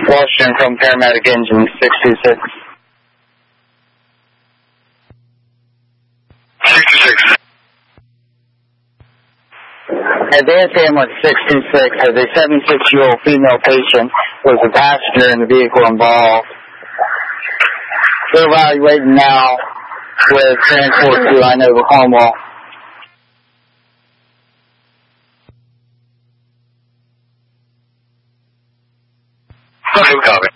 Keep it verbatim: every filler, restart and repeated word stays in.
Washington from paramedic engine six two six. six two six. Advanced ambulance six two six has a seventy-six-year-old female patient with a passenger in the vehicle involved. They're evaluating now with transport to I Nova Cornwall. Okay, copy.